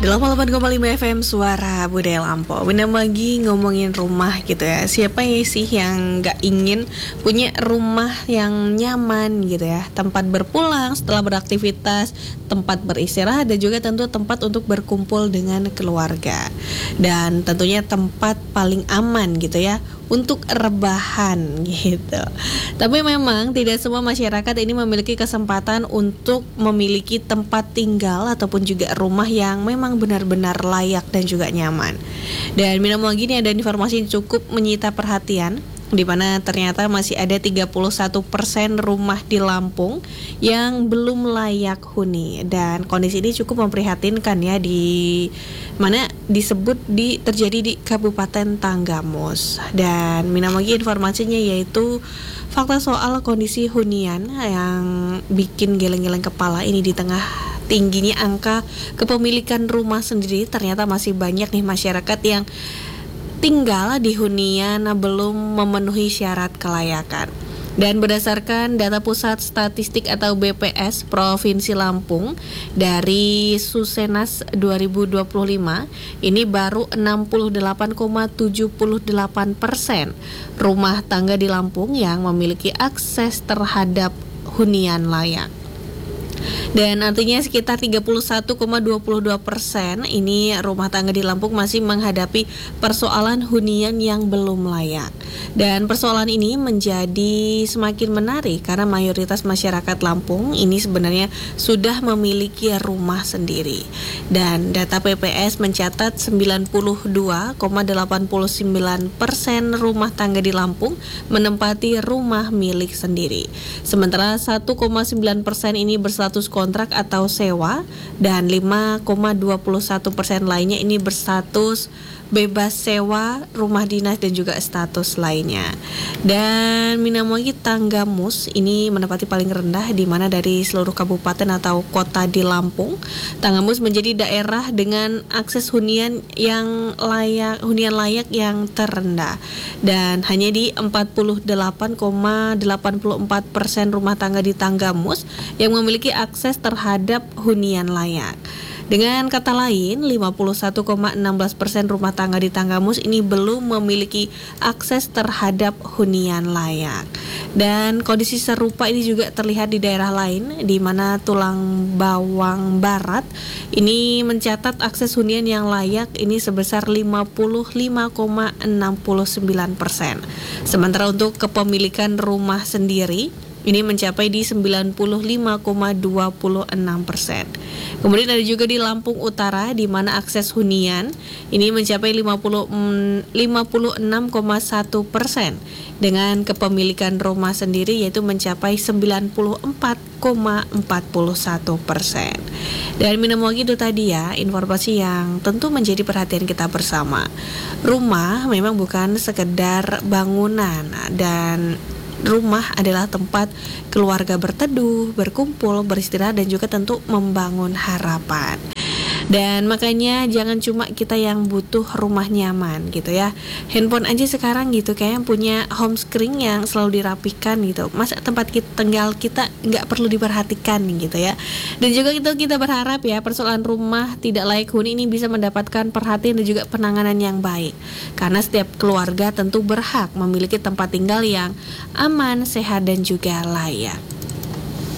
88,5 FM Suara Budaya Lampau. Benar lagi ngomongin rumah gitu ya. Siapa ya sih yang gak ingin punya rumah yang nyaman gitu ya, tempat berpulang setelah beraktivitas, tempat beristirahat, dan juga tentu tempat untuk berkumpul dengan keluarga. Dan tentunya tempat paling aman gitu ya untuk rebahan gitu. Tapi memang tidak semua masyarakat ini memiliki kesempatan untuk memiliki tempat tinggal ataupun juga rumah yang memang benar-benar layak dan juga nyaman. Dan minum lagi ini ada informasi yang cukup menyita perhatian, di mana ternyata masih ada 31% rumah di Lampung yang belum layak huni. Dan kondisi ini cukup memprihatinkan ya, di mana terjadi di Kabupaten Tanggamus. Dan minum lagi informasinya yaitu fakta soal kondisi hunian yang bikin geleng-geleng kepala ini. Di tengah tingginya angka kepemilikan rumah sendiri, ternyata masih banyak nih masyarakat yang tinggal di hunian belum memenuhi syarat kelayakan. Dan berdasarkan data Pusat Statistik atau BPS Provinsi Lampung dari Susenas 2025, ini baru 68,78% rumah tangga di Lampung yang memiliki akses terhadap hunian layak. Dan artinya sekitar 31,22% ini rumah tangga di Lampung masih menghadapi persoalan hunian yang belum layak. Dan persoalan ini menjadi semakin menarik karena mayoritas masyarakat Lampung ini sebenarnya sudah memiliki rumah sendiri. Dan data PPS mencatat 92,89% rumah tangga di Lampung menempati rumah milik sendiri. Sementara 1,9% ini berstatus kontrak atau sewa, dan 5,21% lainnya ini berstatus bebas sewa, rumah dinas, dan juga status lainnya. Dan Minamogi Tanggamus ini menempati paling rendah, di mana dari seluruh kabupaten atau kota di Lampung, Tanggamus menjadi daerah dengan akses hunian layak yang terendah. Dan hanya di 48,84% rumah tangga di Tanggamus yang memiliki akses terhadap hunian layak. Dengan kata lain, 51,16% rumah tangga di Tanggamus ini belum memiliki akses terhadap hunian layak. Dan kondisi serupa ini juga terlihat di daerah lain, di mana Tulang Bawang Barat ini mencatat akses hunian yang layak ini sebesar 55,69%. Sementara untuk kepemilikan rumah sendiri ini mencapai di 95,26%. Kemudian ada juga di Lampung Utara, di mana akses hunian ini mencapai 56,1%, dengan kepemilikan rumah sendiri yaitu mencapai 94,41%. Dan minum lagi itu tadi ya, informasi yang tentu menjadi perhatian kita bersama. Rumah memang bukan sekedar bangunan, dan rumah adalah tempat keluarga berteduh, berkumpul, beristirahat, dan juga tentu membangun harapan. Dan makanya jangan cuma kita yang butuh rumah nyaman gitu ya. Handphone aja sekarang gitu kayak punya home screen yang selalu dirapikan gitu. Masa tempat tinggal kita nggak perlu diperhatikan gitu ya. Dan juga kita berharap ya persoalan rumah tidak layak huni ini bisa mendapatkan perhatian dan juga penanganan yang baik. Karena setiap keluarga tentu berhak memiliki tempat tinggal yang aman, sehat, dan juga layak.